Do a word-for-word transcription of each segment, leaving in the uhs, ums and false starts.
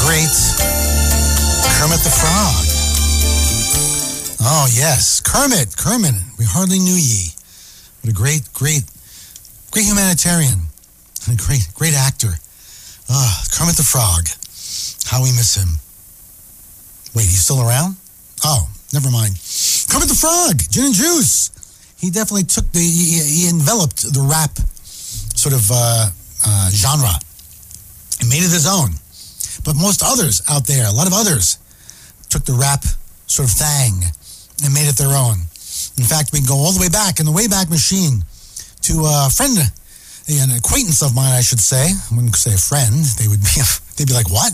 great Kermit the Frog. Oh, yes. Kermit, Kermit, we hardly knew ye. What a great, great, great humanitarian and a great, great actor. Ah, oh, Kermit the Frog. How we miss him. Wait, he's still around? Oh, never mind. Kermit the Frog, Gin and Juice. He definitely took the, he, he enveloped the rap sort of uh, uh, genre and made it his own. But most others out there, a lot of others, took the rap sort of thing and made it their own. In fact, we can go all the way back in the Wayback Machine to a friend, an acquaintance of mine, I should say. I wouldn't say a friend. They would be, they'd be like, what?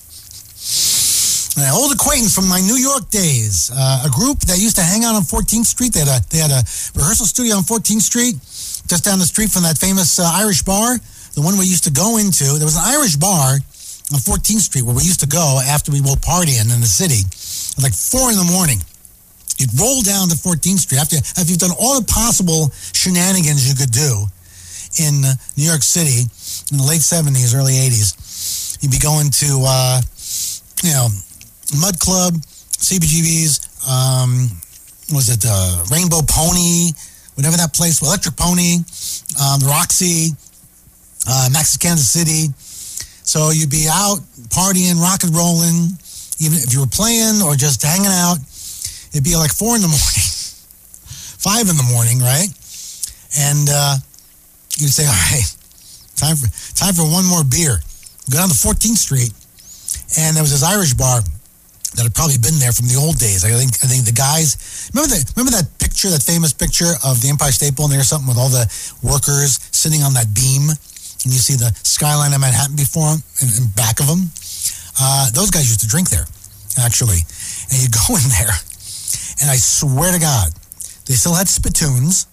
An old acquaintance from my New York days. Uh, a group that used to hang out on fourteenth Street. They had a, they had a rehearsal studio on fourteenth Street, just down the street from that famous uh, Irish bar, the one we used to go into. There was an Irish bar on fourteenth Street where we used to go after we were partying in the city. It was like four in the morning. You'd roll down to fourteenth Street after, after you've done all the possible shenanigans you could do in uh, New York City in the late seventies, early eighties. You'd be going to, uh, you know, Mud Club, C B G B's, um, was it uh, Rainbow Pony, whatever that place, Electric Pony, um, the Roxy, uh, Max's Kansas City. So you'd be out partying, rock and rolling, even if you were playing or just hanging out. It'd be like four in the morning, five in the morning, right? And uh, you'd say, all right, time for time for one more beer. Go down to fourteenth Street, and there was this Irish bar that had probably been there from the old days. I think I think the guys remember that remember that picture, that famous picture of the Empire State Building or something with all the workers sitting on that beam, and you see the skyline of Manhattan before them and, and back of them. Uh, those guys used to drink there, actually, and you go in there. And I swear to God, they still had spittoons,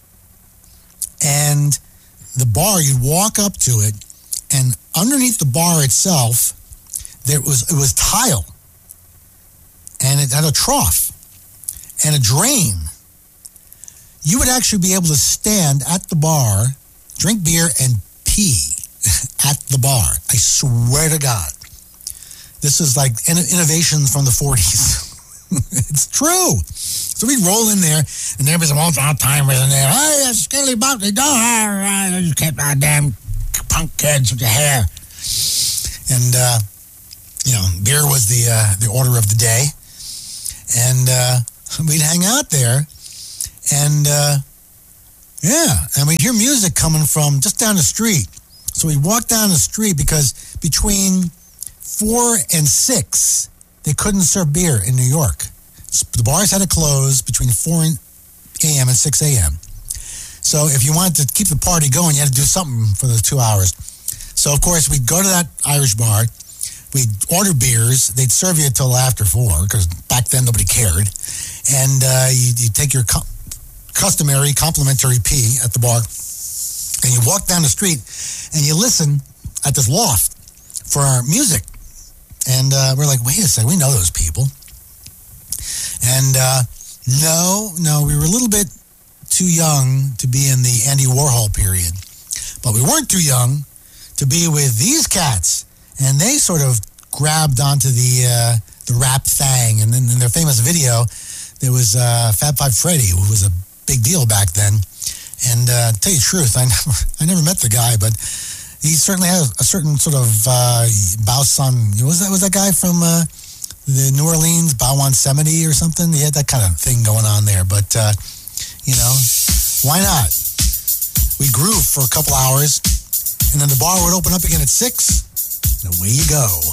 and the bar, you'd walk up to it, and underneath the bar itself, there was it was tile, and it had a trough and a drain. You would actually be able to stand at the bar, drink beer, and pee at the bar. I swear to God. This is like innovations from the forties. It's true. So we'd roll in there, and there'd be some old-timers in there. Hey, that skinny bumpy dog. I just kept my damn punk kids with your hair. And, uh, you know, beer was the uh, the order of the day. And uh, we'd hang out there. And, uh, yeah, and we'd hear music coming from just down the street. So we'd walk down the street because between four and six, they couldn't serve beer in New York. The bars had to close between four a.m. and six a.m. So if you wanted to keep the party going, you had to do something for those two hours. So, of course, we'd go to that Irish bar. We'd order beers. They'd serve you until after four because back then nobody cared. And uh, you you take your cu- customary complimentary pee at the bar, and you walk down the street, and you listen at this loft for our music. And uh, we're like, wait a second, we know those people. And uh, no, no, we were a little bit too young to be in the Andy Warhol period. But we weren't too young to be with these cats. And they sort of grabbed onto the uh, the rap thing. And then in their famous video, there was uh, Fab Five Freddy, who was a big deal back then. And uh, to tell you the truth, I never, I never met the guy, but he certainly has a certain sort of uh, Bow Son. Was that was that guy from uh, the New Orleans Bow Wow Yosemite or something? He had that kind of thing going on there. But uh, you know, why not? We groove for a couple hours, and then the bar would open up again at six. And away you go.